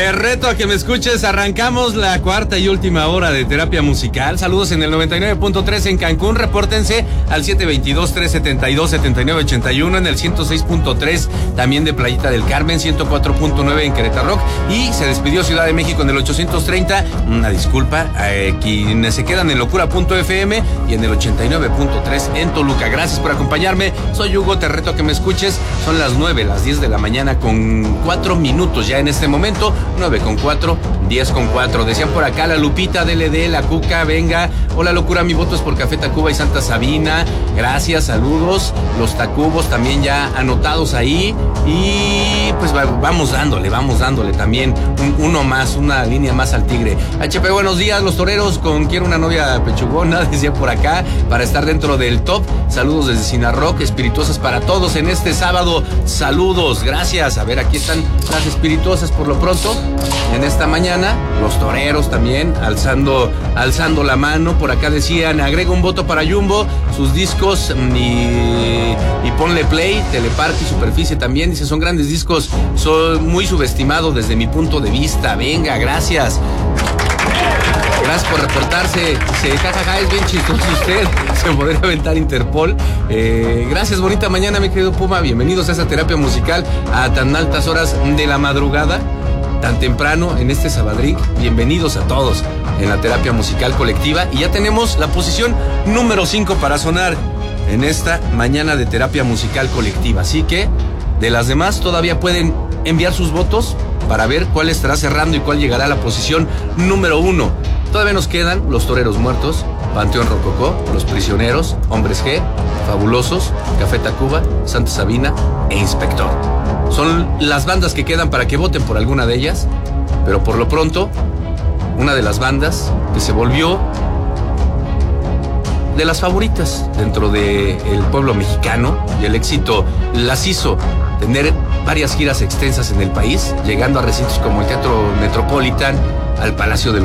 Te reto a que me escuches. Arrancamos la cuarta y última hora de terapia musical. Saludos en el 99.3 en Cancún. Repórtense al 722-372-7981 en el 106.3 también de Playita del Carmen, 104.9 en Querétaro Rock. Y se despidió Ciudad de México en el 830. Una disculpa a quienes se quedan en locura.fm y en el 89.3 en Toluca. Gracias por acompañarme. Soy Hugo, te reto a que me escuches. Son las 9, las 10 de la mañana con 4 minutos ya en este momento. 9:04, 10:04. Decían por acá la Lupita, DLD, la Cuca, venga. Hola Locura, mi voto es por Café Tacuba y Santa Sabina. Gracias, saludos. Los Tacubos también ya anotados ahí. Y pues vamos dándole también uno más, una línea más al tigre. HP, buenos días, los toreros con quiero una novia pechugona, decía por acá, para estar dentro del top. Saludos desde Sinarrock, espirituosas para todos en este sábado. Saludos, gracias. A ver, aquí están las espirituosas por lo pronto. En esta mañana, los toreros también, alzando la mano. Por acá decían, agrega un voto para Jumbo, sus discos y ponle play, Teleparque y Superficie también. Dice, son grandes discos, son muy subestimados desde mi punto de vista. Venga, gracias. Gracias por reportarse. Dice, jajaja, es bien chistoso usted. Se podría aventar Interpol. Gracias, bonita mañana, mi querido Puma. Bienvenidos a esta terapia musical a tan altas horas de la madrugada, tan temprano en este sabadrín. Bienvenidos a todos en la terapia musical colectiva. Y ya tenemos la posición número 5 para sonar en esta mañana de terapia musical colectiva. Así que de las demás todavía pueden enviar sus votos para ver cuál estará cerrando y cuál llegará a la posición número 1. Todavía nos quedan Los Toreros Muertos, Panteón Rococó, Los Prisioneros, Hombres G, Fabulosos, Café Tacuba, Santa Sabina e Inspector. Son las bandas que quedan para que voten por alguna de ellas, pero por lo pronto, una de las bandas que se volvió de las favoritas dentro del pueblo mexicano y el éxito las hizo tener varias giras extensas en el país, llegando a recintos como el Teatro Metropolitan, al Palacio de